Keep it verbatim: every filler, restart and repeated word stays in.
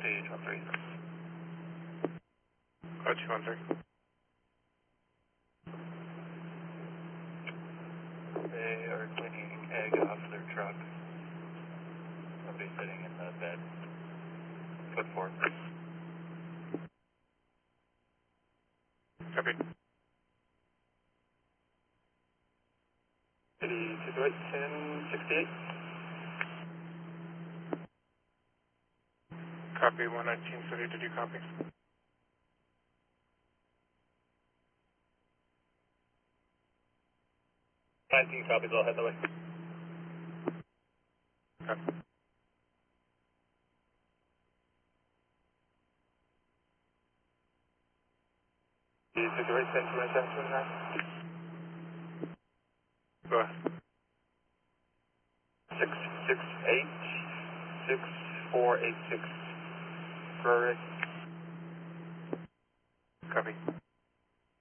H one three. H one three. They are cleaning egg off their truck. Somebody's sitting in the bed. Foot four. Copy. City two two eight, ten sixty-eight. Copy, one nineteen City, did you copy? nineteen copies, I'll head that way. Copy. City two two eight, ten twenty-seven twenty-nine. Go ahead. six six eight, six four eight six. Correct. Copy.